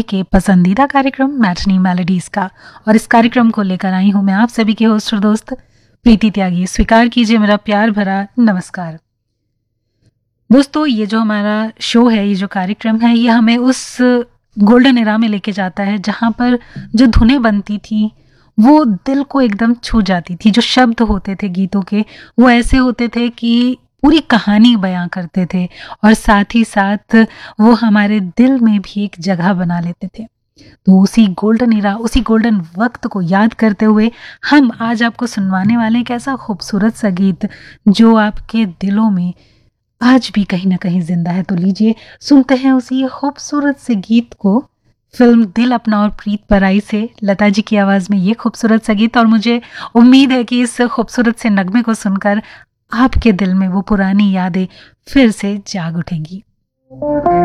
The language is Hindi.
के पसंदीदा कार्यक्रम मैटनी मेलोडीज का, और इस कार्यक्रम को लेकर आई हूं मैं आप सभी की होस्ट और दोस्त प्रीति त्यागी। स्वीकार कीजिए मेरा प्यार भरा नमस्कार। दोस्तों, ये जो हमारा शो है, ये जो कार्यक्रम है, ये हमें उस गोल्डन एरा में लेके जाता है जहाँ पर जो धुनें बनती थी वो दिल को एकदम छू जाती थी। जो शब्द होते थे गीतों के, वो ऐसे होते थे कि पूरी कहानी बयां करते थे, और साथ ही साथ वो हमारे दिल में भी एक जगह बना लेते थे। तो उसी गोल्डन एरा, उसी गोल्डन वक्त को याद करते हुए हम आज आपको सुनवाने वाले एक ऐसा खूबसूरत सा गीत जो आपके दिलों में आज भी कहीं ना कहीं जिंदा है। तो लीजिए सुनते हैं उसी खूबसूरत से गीत को। फिल्म दिल अपना और प्रीत पराई से लता जी की आवाज में ये खूबसूरत सा गीत, और मुझे उम्मीद है कि इस खूबसूरत से नगमे को सुनकर आपके दिल में वो पुरानी यादें फिर से जाग उठेंगी।